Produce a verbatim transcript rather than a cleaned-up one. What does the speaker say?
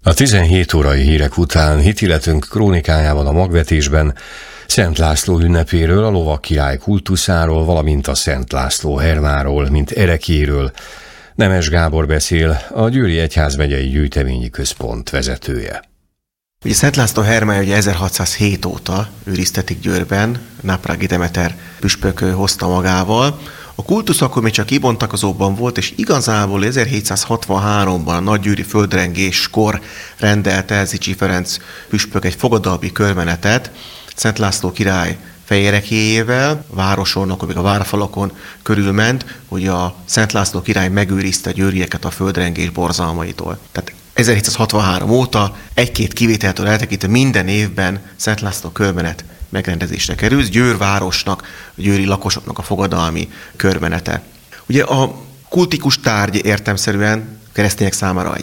A tizenhét órai hírek után hitiletünk krónikájában a magvetésben Szent László ünnepéről, a lovak király kultuszáról, valamint a Szent László hermáról, mint erekjéről Nemes Gábor beszél, a Győri Egyházmegyei Gyűjteményi Központ vezetője. Ugye Szent László hermája ugye ezerhatszázhét óta őriztetik Győrben, Náprági Demeter püspök hozta magával. A kultusz akkor még csak kibontakozóban volt, és igazából ezerhétszázhatvanháromban a nagygyőri földrengéskor rendelte Erzsicsi Ferenc püspök egy fogadalmi körmenetet Szent László király fejerekjéjével, a városon, akkor még a várfalakon körülment, hogy a Szent László király megőrizte a győrieket a földrengés borzalmaitól. Tehát ezerhétszázhatvanhárom óta egy-két kivételtől eltekintve minden évben Szent László körmenet megrendezésre kerül, Győr városnak, a győri lakosoknak a fogadalmi körmenete. Ugye a kultikus tárgy értelemszerűen keresztények számára